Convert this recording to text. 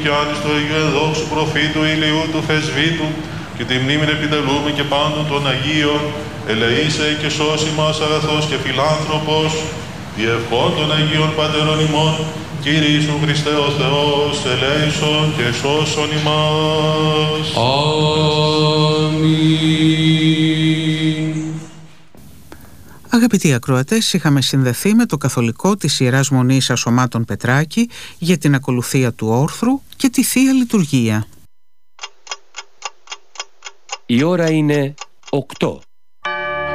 Γιάννης του Αγίου Ενδόξου Προφήτου Ηλιού του Θεσβήτου και τη μνήμη επιτελούμε και πάντων των Αγίων, ελεήσε και σώσει μας αγαθός και φιλάνθρωπος, διευχών των Αγίων Πατέρων ημών, Κύριε Ιησού Χριστέ ο Θεός, ελέησον και σώσον ημάς. Αμήν. Αγαπητοί ακροατές, είχαμε συνδεθεί με το καθολικό της Ιεράς Μονής Ασωμάτων Πετράκη για την ακολουθία του όρθρου και τη Θεία Λειτουργία. Η ώρα είναι 8.